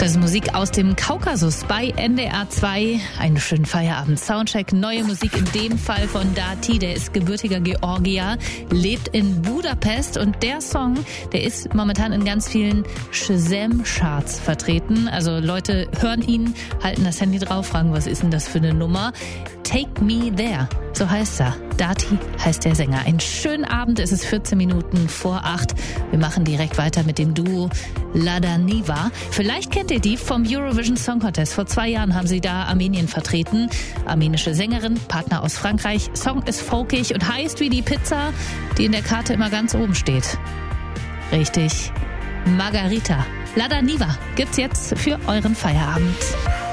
Das ist Musik aus dem Kaukasus bei NDR 2. Einen schönen Feierabend-Soundcheck. Neue Musik in dem Fall von Dati. Der ist gebürtiger Georgier, lebt in Budapest. Und der Song, der ist momentan in ganz vielen Shazam-Charts vertreten. Also Leute hören ihn, halten das Handy drauf, fragen, was ist denn das für eine Nummer? Take Me There, so heißt er. Dati heißt der Sänger. Einen schönen Abend, es ist 14 Minuten vor 8. Wir machen direkt weiter mit dem Duo Lada Niva. Vielleicht kennt ihr die vom Eurovision Song Contest. Vor 2 Jahren haben sie da Armenien vertreten. Armenische Sängerin, Partner aus Frankreich. Song ist folkig und heißt wie die Pizza, die in der Karte immer ganz oben steht. Richtig, Margarita. Lada Niva gibt's jetzt für euren Feierabend.